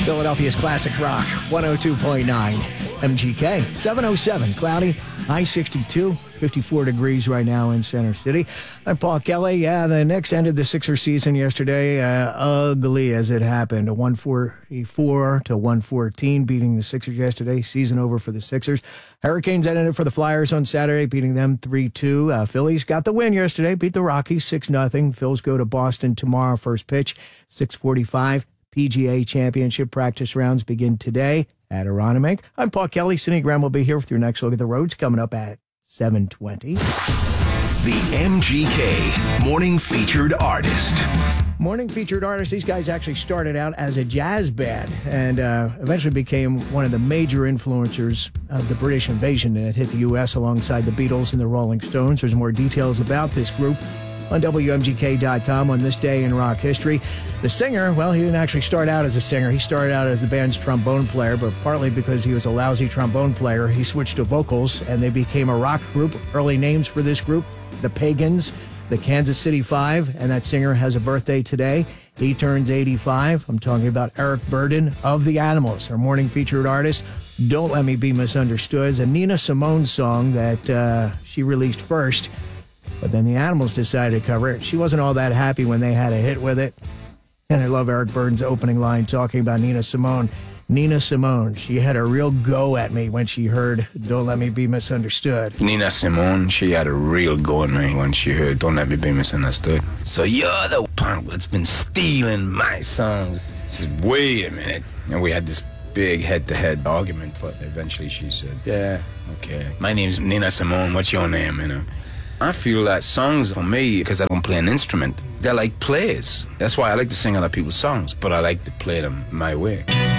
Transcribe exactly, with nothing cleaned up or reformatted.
Philadelphia's classic rock, one oh two point nine M G K. seven oh seven, cloudy, high sixty-two, fifty-four degrees right now in Center City. I'm Paul Kelly. Yeah, the Knicks ended the Sixers season yesterday, uh, ugly as it happened. A one forty-four to one fourteen, beating the Sixers yesterday. Season over for the Sixers. Hurricanes ended it for the Flyers on Saturday, beating them three two. Uh, Phillies got the win yesterday, beat the Rockies six nothing. Phils go to Boston tomorrow, first pitch, six forty-five. P G A Championship practice rounds begin today at Aronimink. I'm Paul Kelly. Cindy Graham will be here with your next look at the roads coming up at seven twenty. The M G K Morning Featured Artist. Morning Featured Artist. These guys actually started out as a jazz band and uh, eventually became one of the major influencers of the British invasion that hit the U S alongside the Beatles and the Rolling Stones. There's more details about this group on W M G K dot com on this day in rock history. The singer, well, he didn't actually start out as a singer. He started out as the band's trombone player, but partly because he was a lousy trombone player, he switched to vocals, and they became a rock group. Early names for this group, the Pagans, the Kansas City Five, and that singer has a birthday today. He turns eighty-five. I'm talking about Eric Burden of The Animals, our morning featured artist. Don't Let Me Be Misunderstood is a Nina Simone song that uh, she released first. But then the Animals decided to cover it. She wasn't all that happy when they had a hit with it. And I love Eric Burden's opening line talking about Nina Simone. Nina Simone, she had a real go at me when she heard Don't Let Me Be Misunderstood. Nina Simone, she had a real go at me when she heard Don't Let Me Be Misunderstood. So you're the punk that's been stealing my songs. I said, wait a minute. And we had this big head-to-head argument, but eventually she said, yeah, okay. My name's Nina Simone, what's your name, you know? I feel that songs for me, because I don't play an instrument, they're like plays. That's why I like to sing other people's songs, but I like to play them my way.